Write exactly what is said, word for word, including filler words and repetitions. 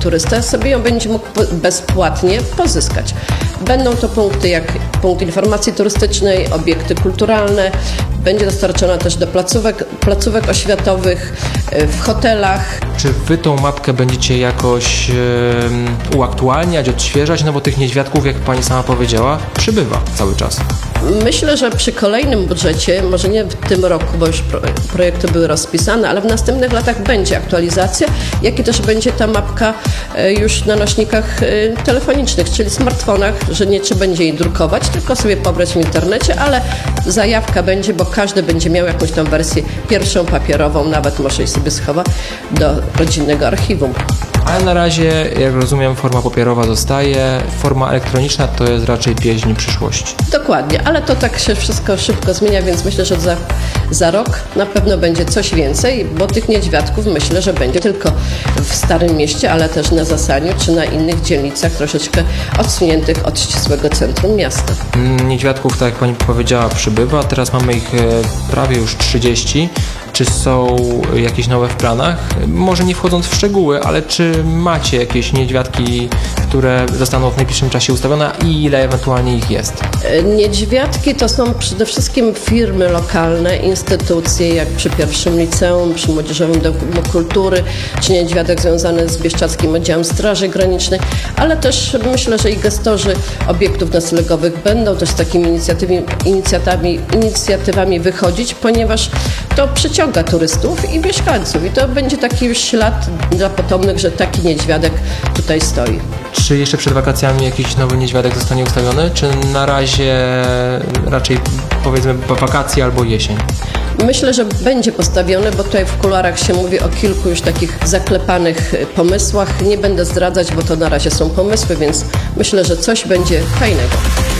turysta sobie ją będzie mógł bezpłatnie pozyskać. Będą to punkty jak punkt informacji turystycznej, obiekty kulturalne. Będzie dostarczona też do placówek, placówek oświatowych, w hotelach. Czy wy tą mapkę będziecie jakoś e, uaktualniać, odświeżać? No bo tych niedźwiadków, jak pani sama powiedziała, przybywa cały czas. Myślę, że przy kolejnym budżecie, może nie w tym roku, bo już pro, projekty były rozpisane, ale w następnych latach będzie aktualizacja, jak i też będzie ta mapka już na nośnikach telefonicznych, czyli smartfonach, że nie trzeba będzie jej drukować, tylko sobie pobrać w internecie, ale zajawka będzie, bo każdy będzie miał jakąś tam wersję pierwszą papierową, nawet może jej sobie schowa do rodzinnego archiwum. Ale na razie, jak rozumiem, forma papierowa zostaje, forma elektroniczna to jest raczej pieśń przyszłości. Dokładnie, ale to tak się wszystko szybko zmienia, więc myślę, że za, za rok na pewno będzie coś więcej, bo tych niedźwiadków myślę, że będzie tylko w Starym Mieście, ale też na Zasaniu czy na innych dzielnicach troszeczkę odsuniętych od ścisłego centrum miasta. Niedźwiadków, tak jak pani powiedziała, przybywa, teraz mamy ich prawie już trzydzieści. Czy są jakieś nowe w planach? Może nie wchodząc w szczegóły, ale czy macie jakieś niedźwiadki, które zostaną w najbliższym czasie ustawione i ile ewentualnie ich jest? Niedźwiadki to są przede wszystkim firmy lokalne, instytucje, jak przy pierwszym liceum, przy Młodzieżowym Domu Kultury, czy niedźwiadek związany z Bieszczadzkim Oddziałem Straży Granicznej, ale też myślę, że i gestorzy obiektów noclegowych będą też z takimi inicjatywami, inicjatywami, inicjatywami wychodzić, ponieważ to przyciąga turystów i mieszkańców i to będzie taki już ślad dla potomnych, że taki niedźwiadek tutaj stoi. Czy jeszcze przed wakacjami jakiś nowy niedźwiadek zostanie ustawiony, czy na razie raczej powiedzmy wakacje albo jesień? Myślę, że będzie postawiony, bo tutaj w kuluarach się mówi o kilku już takich zaklepanych pomysłach. Nie będę zdradzać, bo to na razie są pomysły, więc myślę, że coś będzie fajnego.